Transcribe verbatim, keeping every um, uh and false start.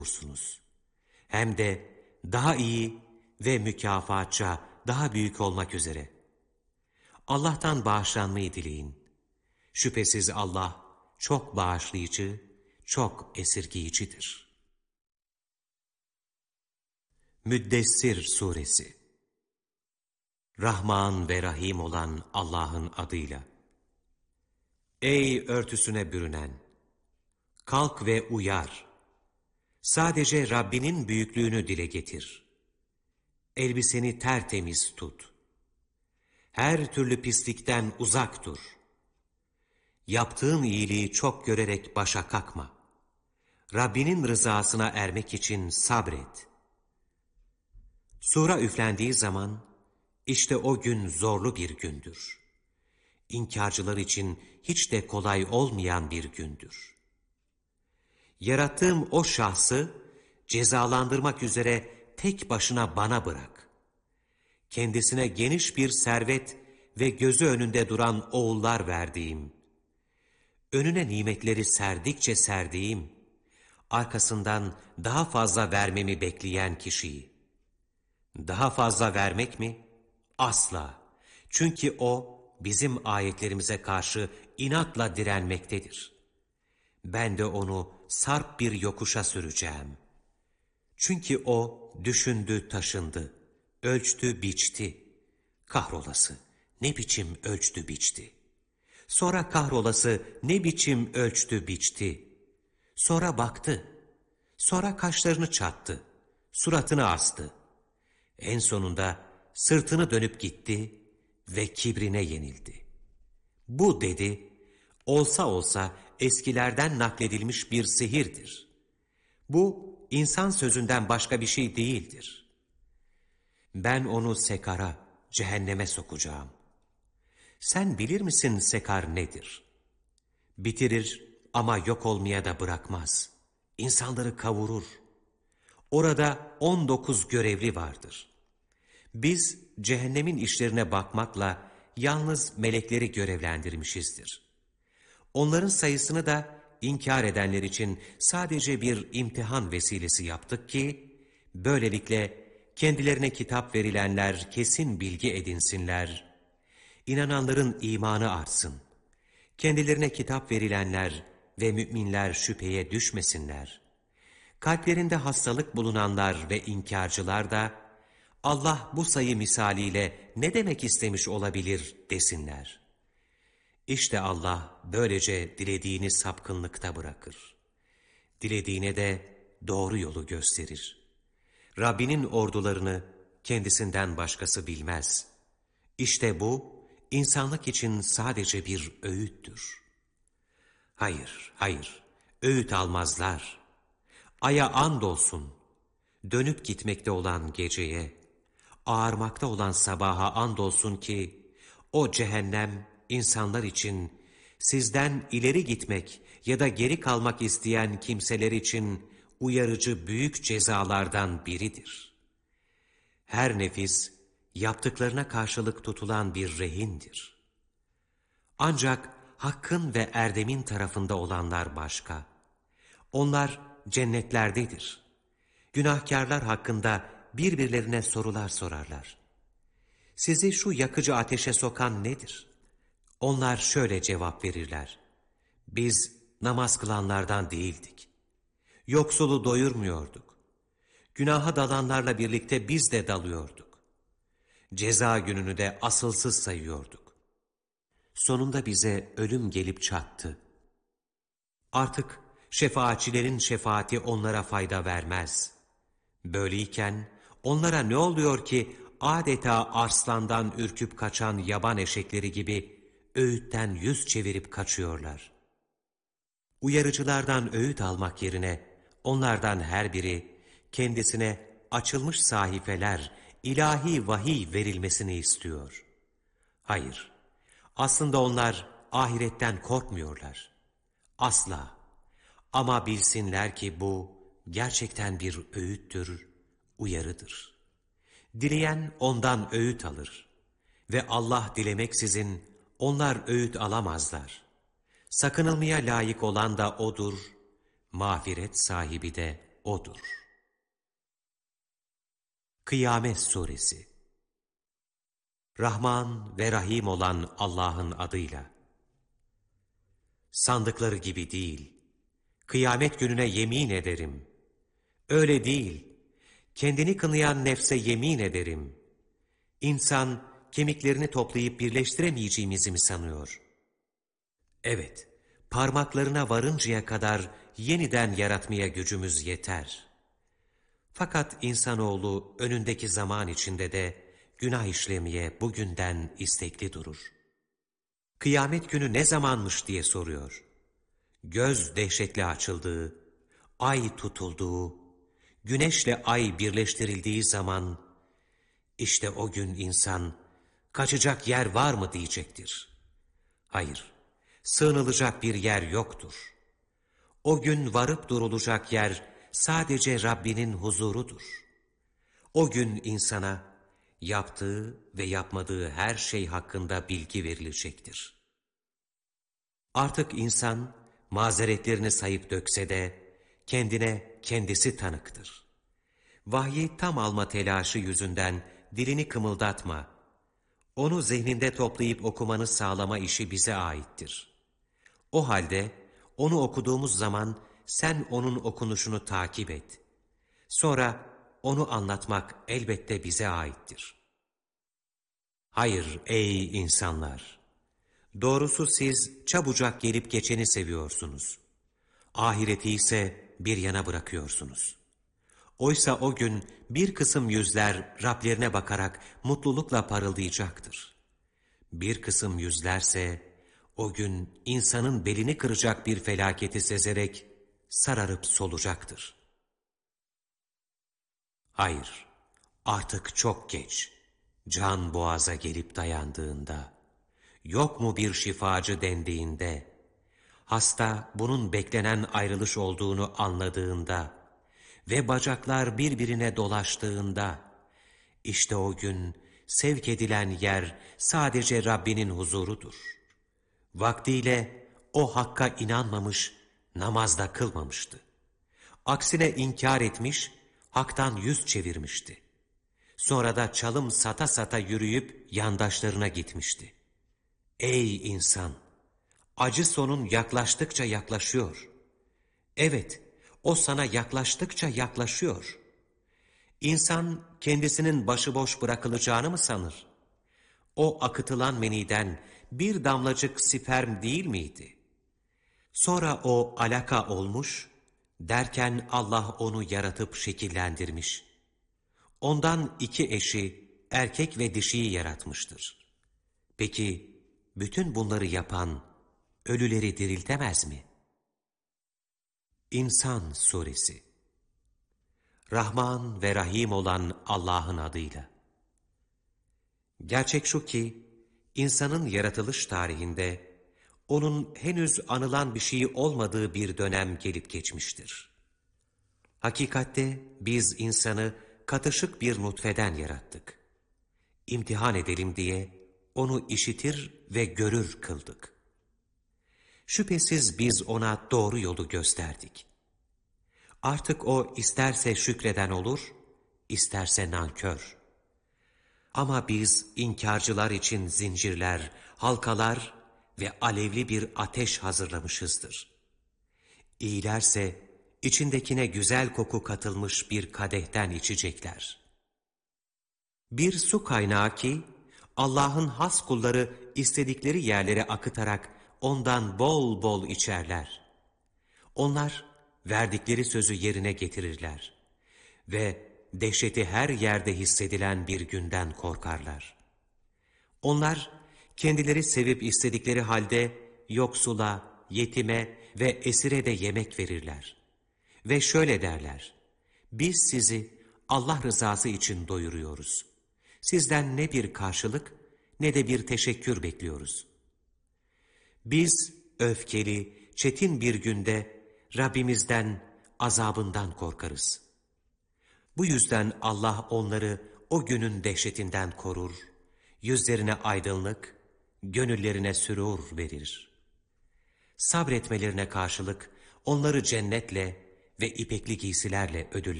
olursunuz. Hem de daha iyi ve mükafatça daha büyük olmak üzere. Allah'tan bağışlanmayı dileyin. Şüphesiz Allah çok bağışlayıcı, çok esirgeyicidir. Müddessir Suresi. Rahman ve Rahim olan Allah'ın adıyla. Ey örtüsüne bürünen! Kalk ve uyar. Sadece Rabbinin büyüklüğünü dile getir. Elbiseni tertemiz tut. Her türlü pislikten uzak dur. Yaptığın iyiliği çok görerek başa kalkma. Rabbinin rızasına ermek için sabret. Sura üflendiği zaman, işte o gün zorlu bir gündür. İnkarcılar için hiç de kolay olmayan bir gündür. Yarattığım o şahsı cezalandırmak üzere tek başına bana bırak. Kendisine geniş bir servet ve gözü önünde duran oğullar verdiğim, önüne nimetleri serdikçe serdiğim, arkasından daha fazla vermemi bekleyen kişiyi. Daha fazla vermek mi? Asla. Çünkü o bizim ayetlerimize karşı inatla direnmektedir. Ben de onu sarp bir yokuşa süreceğim. Çünkü o düşündü, taşındı, ölçtü, biçti. Kahrolası ne biçim ölçtü, biçti. Sonra kahrolası ne biçim ölçtü, biçti. Sonra baktı. Sonra kaşlarını çattı. Suratını astı. En sonunda sırtını dönüp gitti ve kibrine yenildi. Bu dedi, olsa olsa eskilerden nakledilmiş bir sihirdir. Bu insan sözünden başka bir şey değildir. Ben onu sekara, cehenneme sokacağım. Sen bilir misin sekar nedir? Bitirir ama yok olmaya da bırakmaz. İnsanları kavurur. Orada on dokuz görevli vardır. Biz cehennemin işlerine bakmakla yalnız melekleri görevlendirmişizdir. Onların sayısını da inkar edenler için sadece bir imtihan vesilesi yaptık ki, böylelikle kendilerine kitap verilenler kesin bilgi edinsinler, inananların imanı artsın, kendilerine kitap verilenler ve müminler şüpheye düşmesinler. Kalplerinde hastalık bulunanlar ve inkarcılar da, Allah bu sayı misaliyle ne demek istemiş olabilir desinler. İşte Allah böylece dilediğini sapkınlıkta bırakır. Dilediğine de doğru yolu gösterir. Rabbinin ordularını kendisinden başkası bilmez. İşte bu insanlık için sadece bir öğüttür. Hayır, hayır, öğüt almazlar. Aya andolsun, dönüp gitmekte olan geceye, ağarmakta olan sabaha andolsun ki, o cehennem insanlar için, sizden ileri gitmek ya da geri kalmak isteyen kimseler için uyarıcı büyük cezalardan biridir. Her nefis, yaptıklarına karşılık tutulan bir rehindir. Ancak hakkın ve erdemin tarafında olanlar başka. Onlar cennetlerdedir. Günahkarlar hakkında birbirlerine sorular sorarlar. Sizi şu yakıcı ateşe sokan nedir? Onlar şöyle cevap verirler. Biz namaz kılanlardan değildik. Yoksulu doyurmuyorduk. Günaha dalanlarla birlikte biz de dalıyorduk. Ceza gününü de asılsız sayıyorduk. Sonunda bize ölüm gelip çattı. Artık şefaatçilerin şefaati onlara fayda vermez. Böyleyken onlara ne oluyor ki adeta arslandan ürküp kaçan yaban eşekleri gibi öğütten yüz çevirip kaçıyorlar. Uyarıcılardan öğüt almak yerine onlardan her biri kendisine açılmış sahifeler, ilahi vahiy verilmesini istiyor. Hayır, aslında onlar ahiretten korkmuyorlar. Asla. Ama bilsinler ki bu gerçekten bir öğüttür, uyarıdır. Dileyen ondan öğüt alır ve Allah dilemeksizin onlar öğüt alamazlar. Sakınılmaya layık olan da O'dur, mağfiret sahibi de O'dur. Kıyamet Suresi. Rahman ve Rahim olan Allah'ın adıyla. Sandıkları gibi değil. Kıyamet gününe yemin ederim. Öyle değil. Kendini kınayan nefse yemin ederim. İnsan kemiklerini toplayıp birleştiremeyeceğimizi mi sanıyor? Evet, parmaklarına varıncaya kadar yeniden yaratmaya gücümüz yeter. Fakat insanoğlu önündeki zaman içinde de günah işlemeye bugünden istekli durur. Kıyamet günü ne zamanmış diye soruyor. Göz dehşetle açıldığı, ay tutulduğu, güneşle ay birleştirildiği zaman, işte o gün insan, kaçacak yer var mı diyecektir. Hayır, sığınılacak bir yer yoktur. O gün varıp durulacak yer sadece Rabbinin huzurudur. O gün insana yaptığı ve yapmadığı her şey hakkında bilgi verilecektir. Artık insan mazeretlerini sayıp dökse de kendine kendisi tanıktır. Vahyi tam alma telaşı yüzünden dilini kımıldatma. Onu zihninde toplayıp okumanı sağlama işi bize aittir. O halde onu okuduğumuz zaman sen onun okunuşunu takip et. Sonra onu anlatmak elbette bize aittir. Hayır ey insanlar! Doğrusu siz çabucak gelip geçeni seviyorsunuz. Ahireti ise bir yana bırakıyorsunuz. Oysa o gün bir kısım yüzler Rablerine bakarak mutlulukla parıldayacaktır. Bir kısım yüzlerse o gün insanın belini kıracak bir felaketi sezerek sararıp solacaktır. Hayır, artık çok geç. Can boğaza gelip dayandığında, yok mu bir şifacı dendiğinde, hasta bunun beklenen ayrılış olduğunu anladığında ve bacaklar birbirine dolaştığında, işte o gün sevk edilen yer sadece Rabbinin huzurudur. Vaktiyle o hakka inanmamış, namazda kılmamıştı. Aksine inkar etmiş, haktan yüz çevirmişti. Sonra da çalım sata sata yürüyüp yandaşlarına gitmişti. Ey insan! Acı sonun yaklaştıkça yaklaşıyor. Evet, o sana yaklaştıkça yaklaşıyor. İnsan kendisinin başıboş bırakılacağını mı sanır? O akıtılan meniden bir damlacık sperm değil miydi? Sonra o alaka olmuş, derken Allah onu yaratıp şekillendirmiş. Ondan iki eşi, erkek ve dişiyi yaratmıştır. Peki, bütün bunları yapan, ölüleri diriltemez mi? İnsan Suresi. Rahman ve Rahim olan Allah'ın adıyla. Gerçek şu ki, insanın yaratılış tarihinde, onun henüz anılan bir şey olmadığı bir dönem gelip geçmiştir. Hakikatte biz insanı katışık bir nutfeden yarattık. İmtihan edelim diye onu işitir ve görür kıldık. Şüphesiz biz ona doğru yolu gösterdik. Artık o isterse şükreden olur, isterse nankör. Ama biz inkarcılar için zincirler, halkalar ve alevli bir ateş hazırlamışızdır. İyilerse içindekine güzel koku katılmış bir kadehten içecekler. Bir su kaynağı ki Allah'ın has kulları istedikleri yerlere akıtarak ondan bol bol içerler. Onlar verdikleri sözü yerine getirirler ve dehşeti her yerde hissedilen bir günden korkarlar. Onlar kendileri sevip istedikleri halde yoksula, yetime ve esire de yemek verirler. Ve şöyle derler: biz sizi Allah rızası için doyuruyoruz. Sizden ne bir karşılık ne de bir teşekkür bekliyoruz. Biz öfkeli, çetin bir günde Rabbimizden, azabından korkarız. Bu yüzden Allah onları o günün dehşetinden korur, yüzlerine aydınlık, gönüllerine sürur verir. Sabretmelerine karşılık onları cennetle ve ipekli giysilerle ödüllendirilirler.